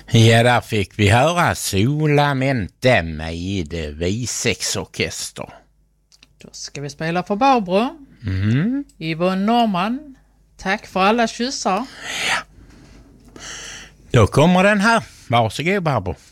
Ja, där fick vi höra Solamente med V6-orkester. Då ska vi spela för Barbro. Yvonne Norman. Tack för alla kyssar. Då kommer den här. Varsågod, Barbro.